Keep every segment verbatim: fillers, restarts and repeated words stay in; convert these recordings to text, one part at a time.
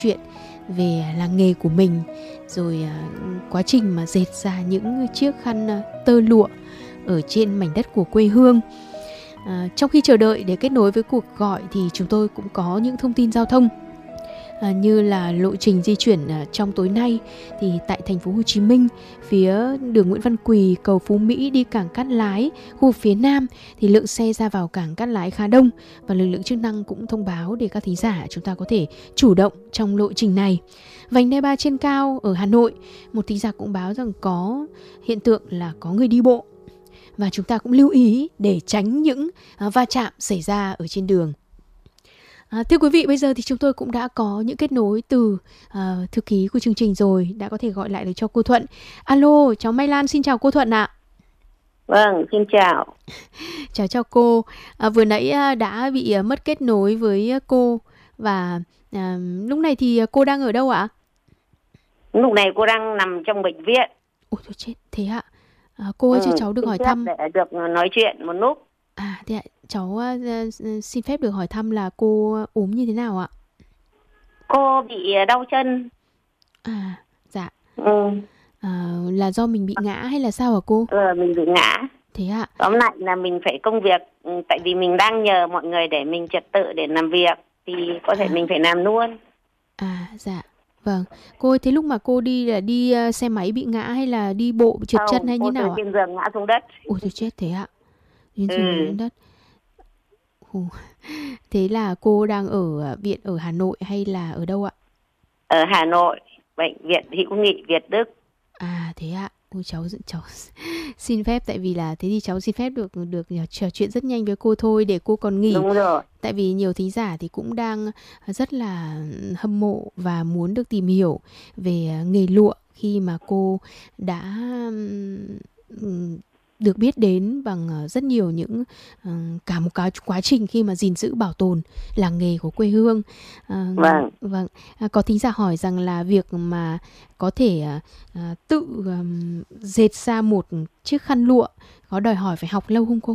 chuyện về làng nghề của mình, rồi à, quá trình mà dệt ra những chiếc khăn à, tơ lụa ở trên mảnh đất của quê hương. À, trong khi chờ đợi để kết nối với cuộc gọi thì chúng tôi cũng có những thông tin giao thông. À, như là lộ trình di chuyển à, trong tối nay thì tại thành phố Hồ Chí Minh, phía đường Nguyễn Văn Quỳ, cầu Phú Mỹ đi cảng Cát Lái, khu vực phía Nam thì lượng xe ra vào cảng Cát Lái khá đông, và lực lượng chức năng cũng thông báo để các thính giả chúng ta có thể chủ động trong lộ trình này. Vành đai ba trên cao ở Hà Nội, một thính giả cũng báo rằng có hiện tượng là có người đi bộ, và chúng ta cũng lưu ý để tránh những à, va chạm xảy ra ở trên đường. À, thưa quý vị, bây giờ thì chúng tôi cũng đã có những kết nối từ à, thư ký của chương trình rồi, đã có thể gọi lại được cho cô Thuận. Alo, cháu Mai Lan xin chào cô Thuận ạ. Vâng, xin chào. Chào chào cô. À, vừa nãy à, đã bị à, mất kết nối với cô, và à, lúc này thì cô đang ở đâu ạ? Lúc này cô đang nằm trong bệnh viện. Ôi thôi chết, thế ạ. À, cô ơi ừ, cho cháu được hỏi thăm. Để được nói chuyện một lúc. À, thế ạ. Cháu uh, xin phép được hỏi thăm là cô ốm như thế nào ạ? Cô bị đau chân. À, dạ. Ừ. À, là do mình bị ngã hay là sao hả cô? Ừ, mình bị ngã. Thế ạ. Tóm lại là mình phải công việc, tại vì mình đang nhờ mọi người để mình trật tự để làm việc, thì có thể à. mình phải làm luôn. À, dạ. Vâng. Cô ơi, thế lúc mà cô đi là đi uh, xe máy bị ngã hay là đi bộ trượt Không, chân hay như nào ạ? Cô từ trên giường ngã xuống đất. Ôi tôi chết, thế ạ. Trên ừ. giường xuống đất. Ồ. Thế là cô đang ở viện ở Hà Nội hay là ở đâu ạ? Ở Hà Nội, bệnh viện Hữu Nghị Việt Đức. À, thế ạ. Ôi cháu cháu xin phép, tại vì là thế thì cháu xin phép được được trò chuyện rất nhanh với cô thôi để cô còn nghỉ. Đúng rồi. Tại vì nhiều thính giả thì cũng đang rất là hâm mộ và muốn được tìm hiểu về nghề lụa, khi mà cô đã được biết đến bằng rất nhiều những cả một cái quá trình khi mà gìn giữ bảo tồn làng nghề của quê hương. À, vâng. Vâng. À, có thính giả hỏi rằng là việc mà có thể à, tự um, dệt ra một chiếc khăn lụa có đòi hỏi phải học lâu không cô?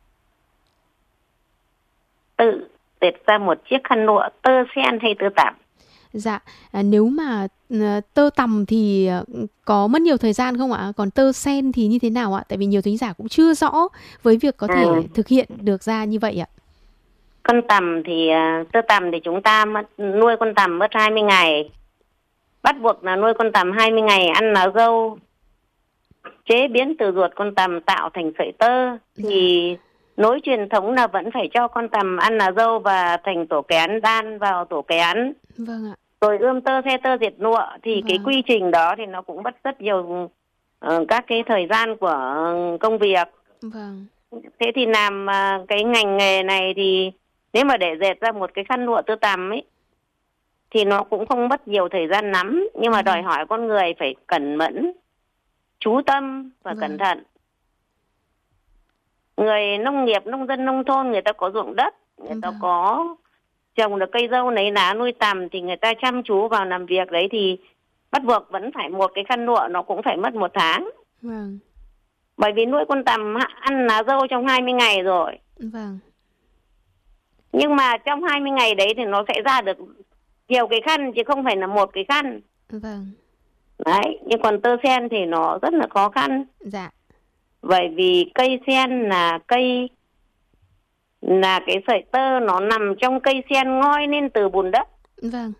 Tự dệt ra một chiếc khăn lụa tơ sen hay tơ tằm? Dạ, à, nếu mà à, tơ tằm thì à, có mất nhiều thời gian không ạ? Còn tơ sen thì như thế nào ạ? Tại vì nhiều thính giả cũng chưa rõ với việc có thể à. thực hiện được ra như vậy ạ. Con tằm thì tơ tằm thì chúng ta nuôi con tằm mất hai mươi ngày. Bắt buộc là nuôi con tằm hai mươi ngày, ăn lá dâu, chế biến từ ruột con tằm tạo thành sợi tơ. Thì dạ. nối truyền thống là vẫn phải cho con tằm ăn lá dâu và thành tổ kén, đan vào tổ kén. Vâng ạ. Rồi ươm tơ, xe tơ, dệt lụa. Thì vâng. cái quy trình đó thì nó cũng mất rất nhiều uh, các cái thời gian của công việc. Vâng. Thế thì làm uh, cái ngành nghề này thì nếu mà để dệt ra một cái khăn lụa tơ tằm ấy thì nó cũng không mất nhiều thời gian lắm, nhưng mà đòi hỏi con người phải cẩn mẫn, chú tâm và vâng. cẩn thận. Người nông nghiệp, nông dân nông thôn, người ta có ruộng đất, người vâng. ta có trồng được cây dâu nấy lá nuôi tằm, thì người ta chăm chú vào làm việc đấy, thì bắt buộc vẫn phải một cái khăn lụa nó cũng phải mất một tháng. Vâng. Bởi vì nuôi con tằm ăn lá dâu trong hai mươi ngày rồi. Vâng. Nhưng mà trong hai mươi ngày đấy thì nó sẽ ra được nhiều cái khăn, chứ không phải là một cái khăn. Vâng. Đấy, nhưng còn tơ sen thì nó rất là khó khăn. Dạ. Bởi vì cây sen là cây, là cái sợi tơ nó nằm trong cây sen ngoi lên từ bùn đất. Vâng.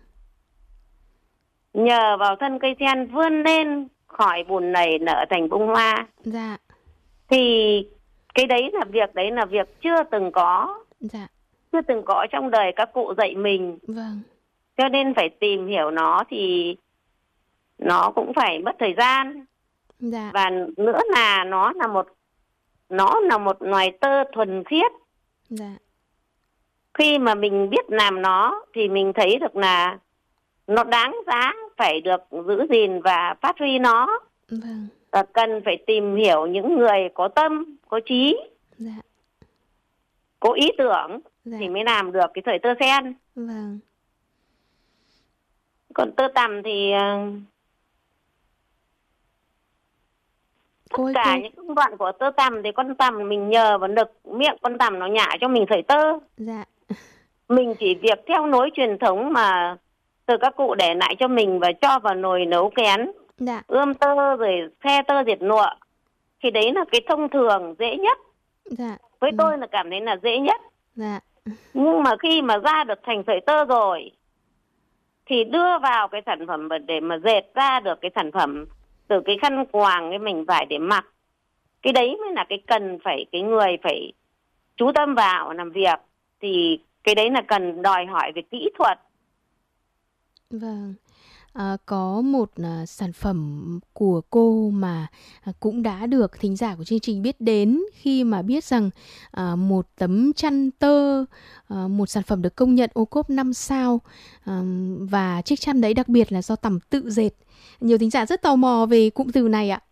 Nhờ vào thân cây sen vươn lên khỏi bùn nảy nở thành bông hoa. Dạ. Thì cái đấy là việc, đấy là việc chưa từng có. Dạ. Chưa từng có trong đời các cụ dạy mình. Vâng. Cho nên phải tìm hiểu nó thì nó cũng phải mất thời gian. Dạ. Và nữa là nó là một nó là một loài tơ thuần khiết. Dạ. Khi mà mình biết làm nó thì mình thấy được là nó đáng giá phải được giữ gìn và phát huy nó. Vâng. Và cần phải tìm hiểu những người có tâm, có trí, dạ. có ý tưởng dạ. thì mới làm được cái sợi tơ sen. Vâng. Còn tơ tằm thì tất Ôi, cả cô... những công đoạn của tơ tằm thì con tằm mình nhờ vào lực miệng con tằm nó nhả cho mình sợi tơ. Dạ. Mình chỉ việc theo nối truyền thống mà từ các cụ để lại cho mình và cho vào nồi nấu kén, Dạ. ươm tơ rồi phe tơ diệt nụa, thì đấy là cái thông thường dễ nhất. Dạ. Với Ừ. tôi là cảm thấy là dễ nhất. Dạ. Nhưng mà khi mà ra được thành sợi tơ rồi thì đưa vào cái sản phẩm để mà dệt ra được cái sản phẩm từ cái khăn quàng, cái mảnh vải để mặc, cái đấy mới là cái cần phải cái người phải chú tâm vào làm việc. Thì cái đấy là cần đòi hỏi về kỹ thuật. Vâng. À, có một à, sản phẩm của cô mà à, cũng đã được thính giả của chương trình biết đến khi mà biết rằng à, một tấm chăn tơ, à, một sản phẩm được công nhận ô cốp năm sao, à, và chiếc chăn đấy đặc biệt là do Tằm tự dệt. Nhiều thính giả rất tò mò về cụm từ này ạ.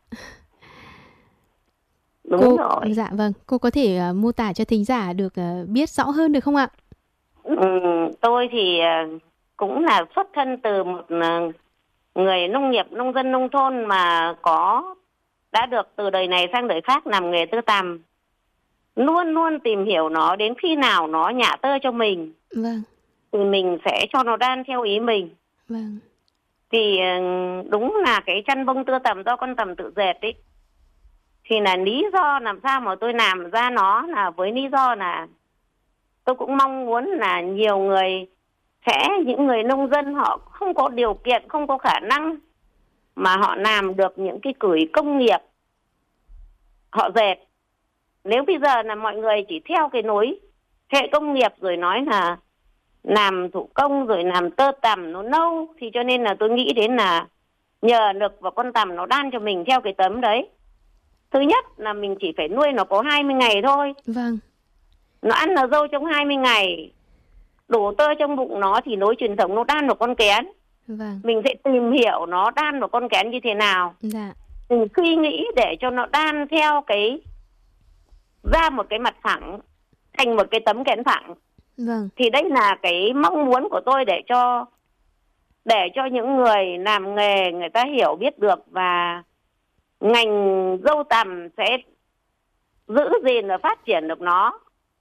Đúng cô, rồi. Dạ vâng, cô có thể à, mô tả cho thính giả được à, biết rõ hơn được không ạ? Ừ, tôi thì cũng là xuất thân từ một người nông nghiệp, nông dân nông thôn mà có đã được từ đời này sang đời khác làm nghề tơ tằm, luôn luôn tìm hiểu nó, đến khi nào nó nhả tơ cho mình. Vâng. Thì mình sẽ cho nó đan theo ý mình. Vâng. Thì đúng là cái chăn bông tơ tằm do con tằm tự dệt ấy, thì là lý do làm sao mà tôi làm ra nó là với lý do là tôi cũng mong muốn là nhiều người sẽ, những người nông dân họ không có điều kiện, không có khả năng mà họ làm được những cái cửi công nghiệp, họ dệt. Nếu bây giờ là mọi người chỉ theo cái nối hệ công nghiệp rồi nói là làm thủ công rồi làm tơ tằm nó nâu, thì cho nên là tôi nghĩ đến là nhờ lực vào con tằm nó đan cho mình theo cái tấm đấy. Thứ nhất là mình chỉ phải nuôi nó có hai mươi ngày thôi. Vâng. Nó ăn là dâu trong hai mươi ngày, đủ tơ trong bụng nó thì nối truyền thống nó đan vào con kén. Vâng. Mình sẽ tìm hiểu nó đan vào con kén như thế nào. Dạ. Mình suy nghĩ để cho nó đan theo cái ra một cái mặt phẳng, thành một cái tấm kén phẳng. Vâng. Thì đấy là cái mong muốn của tôi để cho để cho những người làm nghề người ta hiểu biết được, và ngành dâu tằm sẽ giữ gìn và phát triển được nó.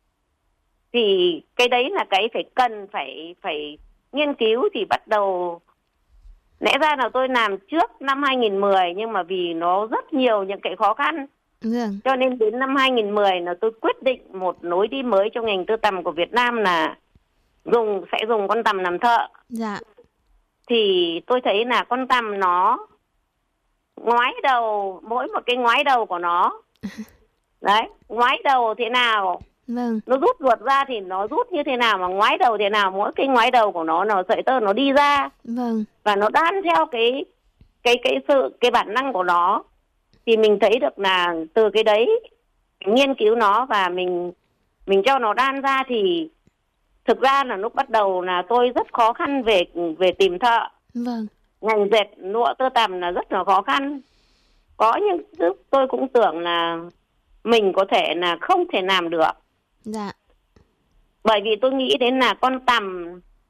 Thì cái đấy là cái phải cần phải phải nghiên cứu. Thì bắt đầu lẽ ra là tôi làm trước năm hai nghìn mười, nhưng mà vì nó rất nhiều những cái khó khăn, Vâng. cho nên đến năm hai nghìn mười là tôi quyết định một lối đi mới trong ngành tơ tằm của Việt Nam là dùng sẽ dùng con tằm làm thợ. Dạ. Thì tôi thấy là con tằm nó ngoái đầu, mỗi một cái ngoái đầu của nó đấy, ngoái đầu thế nào, Vâng. nó rút ruột ra thì nó rút như thế nào, mà ngoái đầu thế nào, mỗi cái ngoái đầu của nó nó sợi tơ nó đi ra. Vâng. Và nó đan theo cái cái cái sự cái bản năng của nó. Thì mình thấy được là từ cái đấy nghiên cứu nó và mình mình cho nó đan ra. Thì thực ra là lúc bắt đầu là tôi rất khó khăn về về tìm thợ. Vâng. Ngành dệt lụa tơ tằm là rất là khó khăn. Có những lúc tôi cũng tưởng là mình có thể là không thể làm được. Dạ. Bởi vì tôi nghĩ đến là con tằm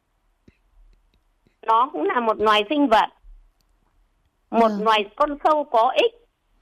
nó cũng là một loài sinh vật, một Vâng. loài con sâu có ích,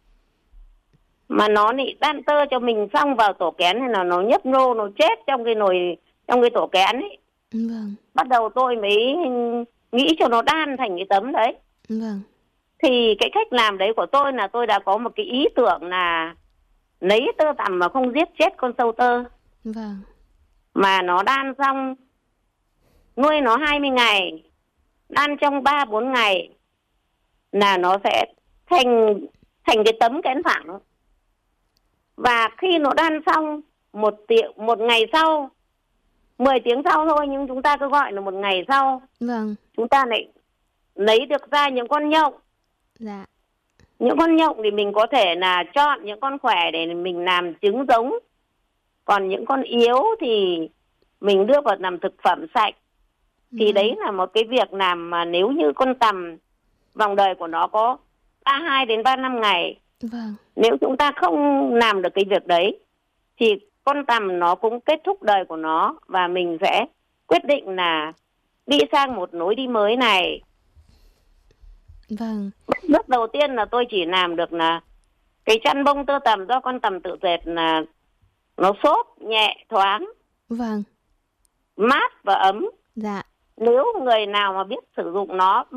mà nó lại đan tơ cho mình xong vào tổ kén hay là nó nhấp nhô, nó chết trong cái nồi, trong cái tổ kén ấy. Vâng. Bắt đầu tôi mới nghĩ cho nó đan thành cái tấm đấy. Vâng. Thì cái cách làm đấy của tôi là tôi đã có một cái ý tưởng là lấy tơ tằm mà không giết chết con sâu tơ, Vâng. mà nó đan xong nuôi nó hai mươi ngày, đan trong ba bốn ngày là nó sẽ thành thành cái tấm kén phẳng. Và khi nó đan xong một tiếng, một ngày sau, mười tiếng sau thôi, nhưng chúng ta cứ gọi là một ngày sau, Vâng. chúng ta lại lấy được ra những con nhộng. Dạ. Những con nhộng thì mình có thể là chọn những con khỏe để mình làm trứng giống. Còn những con yếu thì mình đưa vào làm thực phẩm sạch. Thì Vâng. đấy là một cái việc làm mà nếu như con tằm vòng đời của nó có ba mươi hai đến ba mươi lăm ngày. Vâng. Nếu chúng ta không làm được cái việc đấy thì con tằm nó cũng kết thúc đời của nó, và mình sẽ quyết định là đi sang một lối đi mới này. Vâng. Bước đầu tiên là tôi chỉ làm được là cái chăn bông tơ tằm do con tằm tự dệt là nó xốp, nhẹ, thoáng, Vâng. mát và ấm. Dạ. nếu người nào mà biết sử dụng nó